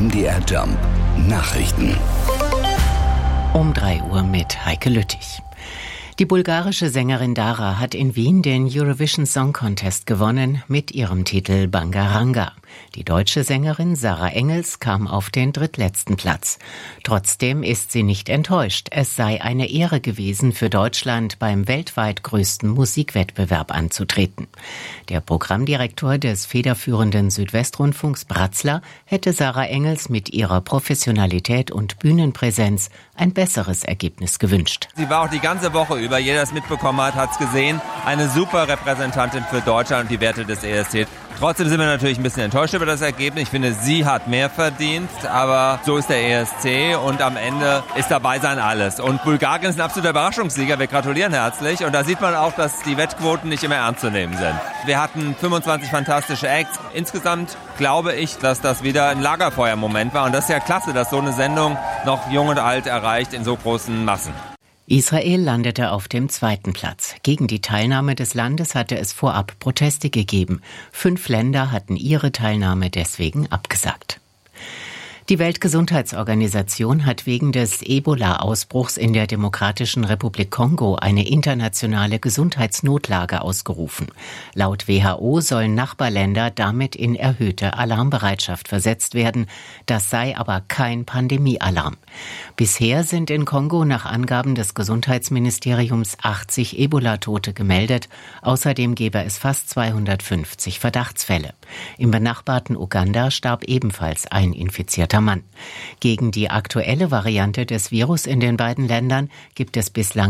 MDR Jump Nachrichten. Um 3 Uhr mit Heike Lüttich. Die bulgarische Sängerin Dara hat in Wien den Eurovision Song Contest gewonnen mit ihrem Titel Bangaranga. Die deutsche Sängerin Sarah Engels kam auf den drittletzten Platz. Trotzdem ist sie nicht enttäuscht. Es sei eine Ehre gewesen, für Deutschland beim weltweit größten Musikwettbewerb anzutreten. Der Programmdirektor des federführenden Südwestrundfunks Bratzler hätte Sarah Engels mit ihrer Professionalität und Bühnenpräsenz ein besseres Ergebnis gewünscht. Sie war auch die ganze Woche über, jeder es mitbekommen hat es gesehen, eine super Repräsentantin für Deutschland und die Werte des ESC. Trotzdem sind wir natürlich ein bisschen enttäuscht über das Ergebnis. Ich finde, sie hat mehr verdient, aber so ist der ESC und am Ende ist dabei sein alles. Und Bulgarien ist ein absoluter Überraschungssieger. Wir gratulieren herzlich und da sieht man auch, dass die Wettquoten nicht immer ernst zu nehmen sind. Wir hatten 25 fantastische Acts. Insgesamt glaube ich, dass das wieder ein Lagerfeuermoment war und das ist ja klasse, dass so eine Sendung noch jung und alt erreicht in so großen Massen. Israel landete auf dem 2. Platz. Gegen die Teilnahme des Landes hatte es vorab Proteste gegeben. 5 Länder hatten ihre Teilnahme deswegen abgesagt. Die Weltgesundheitsorganisation hat wegen des Ebola-Ausbruchs in der Demokratischen Republik Kongo eine internationale Gesundheitsnotlage ausgerufen. Laut WHO sollen Nachbarländer damit in erhöhte Alarmbereitschaft versetzt werden. Das sei aber kein Pandemiealarm. Bisher sind in Kongo nach Angaben des Gesundheitsministeriums 80 Ebola-Tote gemeldet. Außerdem gebe es fast 250 Verdachtsfälle. Im benachbarten Uganda starb ebenfalls ein infizierter Mann. Gegen die aktuelle Variante des Virus in den beiden Ländern gibt es bislang